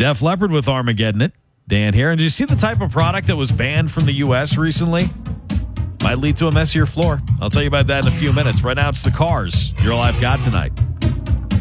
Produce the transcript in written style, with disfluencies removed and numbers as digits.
Def Leppard with Armageddon It. Dan here. And did you see the type of product that was banned from the U.S. recently? Might lead to a messier floor. I'll tell you about that in a few minutes. Right now, it's the Cars. You're All I've Got Tonight.